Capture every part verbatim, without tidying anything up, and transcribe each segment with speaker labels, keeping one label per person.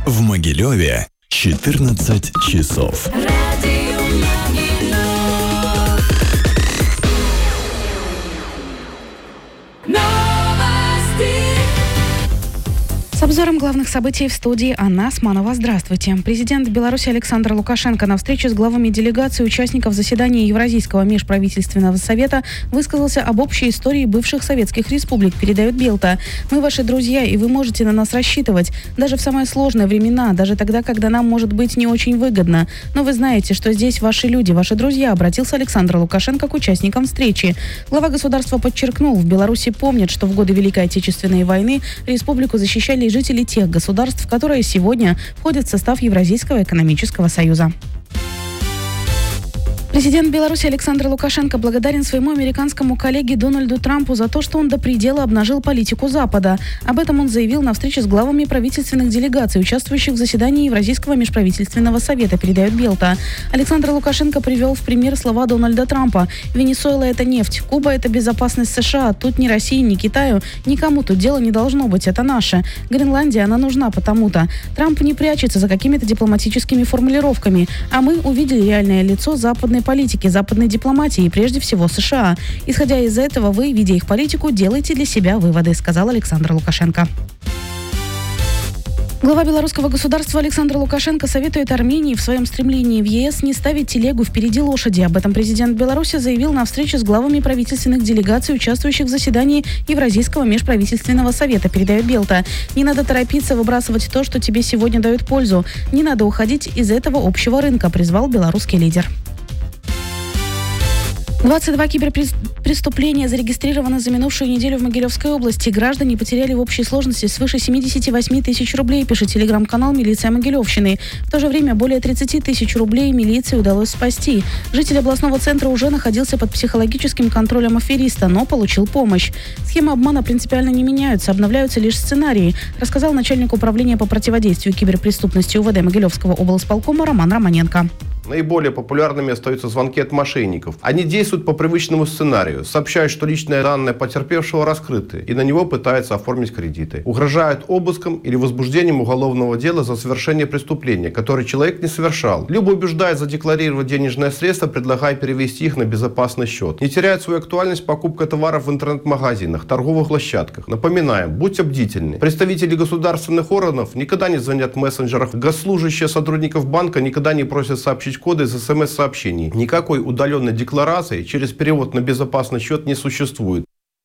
Speaker 1: В Могилеве четырнадцать часов.
Speaker 2: С обзором главных событий в студии Анна Османова. Здравствуйте. Президент Беларуси Александр Лукашенко на встрече с главами делегаций участников заседания Евразийского межправительственного совета высказался об общей истории бывших советских республик, передает Белта. «Мы ваши друзья, и вы можете на нас рассчитывать. Даже в самые сложные времена, даже тогда, когда нам может быть не очень выгодно. Но вы знаете, что здесь ваши люди, ваши друзья», обратился Александр Лукашенко к участникам встречи. Глава государства подчеркнул, в Беларуси помнят, что в годы Великой Отечественной войны республику защищали жители тех государств, которые сегодня входят в состав Евразийского экономического союза. Президент Беларуси Александр Лукашенко благодарен своему американскому коллеге Дональду Трампу за то, что он до предела обнажил политику Запада. Об этом он заявил на встрече с главами правительственных делегаций, участвующих в заседании Евразийского межправительственного совета, передает Белта. Александр Лукашенко привел в пример слова Дональда Трампа. «Венесуэла – это нефть, Куба – это безопасность США, тут ни России, ни Китаю, никому тут дела не должно быть, это наше. Гренландия, она нужна потому-то». Трамп не прячется за какими-то дипломатическими формулировками, а мы увидели реальное лицо западной политики, западной дипломатии и прежде всего США. Исходя из этого, вы, видя их политику, делаете для себя выводы, сказал Александр Лукашенко. Глава белорусского государства Александр Лукашенко советует Армении в своем стремлении в ЕС не ставить телегу впереди лошади. Об этом президент Беларуси заявил на встрече с главами правительственных делегаций, участвующих в заседании Евразийского межправительственного совета, передает Белта. «Не надо торопиться выбрасывать то, что тебе сегодня дает пользу. Не надо уходить из этого общего рынка», призвал белорусский лидер. двадцать два киберпреступления зарегистрированы за минувшую неделю в Могилевской области. Граждане потеряли в общей сложности свыше семьдесят восемь тысяч рублей, пишет телеграм-канал «Милиция Могилевщины». В то же время более тридцать тысяч рублей милиции удалось спасти. Житель областного центра уже находился под психологическим контролем афериста, но получил помощь. Схемы обмана принципиально не меняются, обновляются лишь сценарии, рассказал начальник управления по противодействию киберпреступности УВД Могилевского облсполкома Роман Романенко.
Speaker 3: Наиболее популярными остаются звонки от мошенников. Они действуют по привычному сценарию. Сообщают, что личные данные потерпевшего раскрыты, и на него пытаются оформить кредиты. Угрожают обыском или возбуждением уголовного дела за совершение преступления, которое человек не совершал. Либо убеждают задекларировать денежные средства, предлагая перевести их на безопасный счет. Не теряет свою актуальность покупка товаров в интернет-магазинах, торговых площадках. Напоминаем, будьте бдительны. Представители государственных органов никогда не звонят в мессенджерах. Госслужащие сотрудников банка никогда не просят сообщить коды из смс-сообщений. Никакой удаленной декларации через перевод на безопасный счет не существует.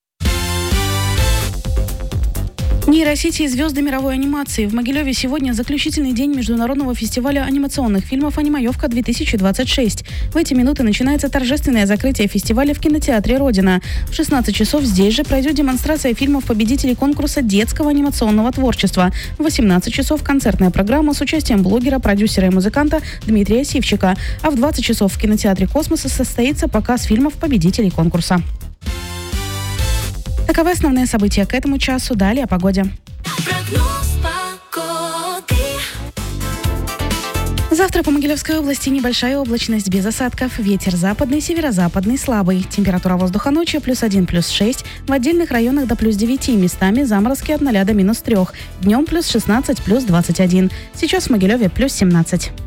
Speaker 2: Нейросети и звезды мировой анимации. В Могилеве сегодня заключительный день международного фестиваля анимационных фильмов «Анимаевка-две тысячи двадцать шесть». В эти минуты начинается торжественное закрытие фестиваля в кинотеатре «Родина». В шестнадцать часов здесь же пройдет демонстрация фильмов победителей конкурса детского анимационного творчества. В восемнадцать часов концертная программа с участием блогера, продюсера и музыканта Дмитрия Сивчика. А в двадцать часов в кинотеатре «Космоса» состоится показ фильмов победителей конкурса. Таковы основные события к этому часу. Далее о погоде. Завтра по Могилевской области небольшая облачность без осадков. Ветер западный, северо-западный слабый. Температура воздуха ночью плюс один, плюс шесть. В отдельных районах до плюс девяти. Местами заморозки от ноля до минус трех. Днем плюс шестнадцать, плюс двадцать один. Сейчас в Могилеве плюс семнадцать.